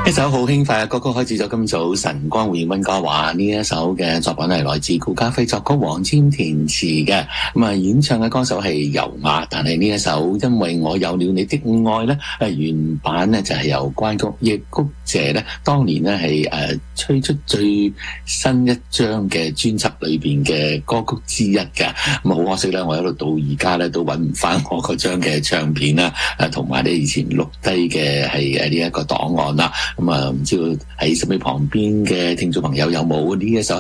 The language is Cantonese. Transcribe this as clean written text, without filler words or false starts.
一首好輕快嘅歌曲開始咗今早晨光匯溫哥華。呢一首嘅作品係來自顧嘉輝作曲、黃霑填詞嘅。演唱嘅歌手係尤雅，但係呢一首因為我有了你的愛咧，原版咧就係由關菊憶菊姐咧當年咧係推出最新一張嘅專輯裏邊嘅歌曲之一嘅。好可惜咧，我一路到而家咧都揾唔翻我嗰張嘅唱片啦，同埋你以前錄低嘅係呢一個檔案啦。唔知道喺身邊旁邊嘅聽眾朋友有冇呢一首